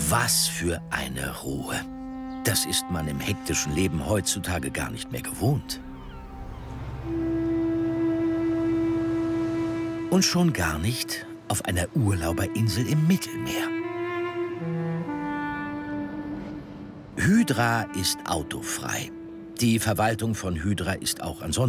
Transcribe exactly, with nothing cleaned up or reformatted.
Was für eine Ruhe. Das ist man im hektischen Leben heutzutage gar nicht mehr gewohnt. Und schon gar nicht auf einer Urlauberinsel im Mittelmeer. Hydra ist autofrei. Die Verwaltung von Hydra ist auch ansonsten